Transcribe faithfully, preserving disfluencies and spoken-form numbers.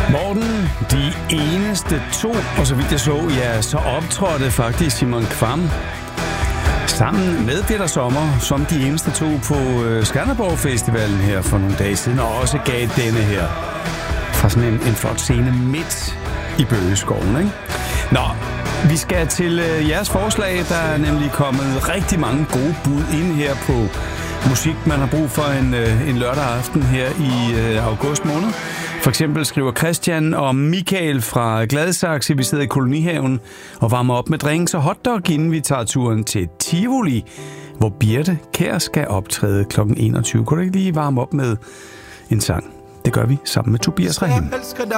Morten, de eneste to, og så vidt jeg så, ja, så optrådte faktisk Simon Kvamm sammen med Peter Sommer som de eneste to på øh, Skanderborg Festivalen her for nogle dage siden, og også gav denne her fra sådan en, en flot scene midt i Bøgeskoven, ikke? Nå, vi skal til øh, jeres forslag. Der er nemlig kommet rigtig mange gode bud ind her på musik, man har brug for en, øh, en lørdag aften her i øh, august måned. For eksempel skriver Christian og Michael fra Gladsaxe, vi sidder i kolonihaven og varmer op med drinks og hotdog, inden vi tager turen til Tivoli, hvor Birte Kjær skal optræde klokken enogtyve. Kunne du ikke lige varme op med en sang? Det gør vi sammen med Tobias Rahim.